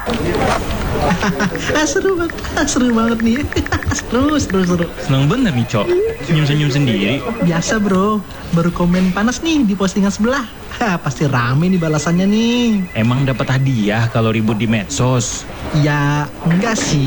Seru banget nih. Seru. Seneng bener nih, Cok. Senyum-senyum sendiri. Biasa bro, baru komen panas nih di postingan sebelah. Pasti rame nih balasannya nih. Emang dapat hadiah kalau ribut di medsos? Ya enggak sih.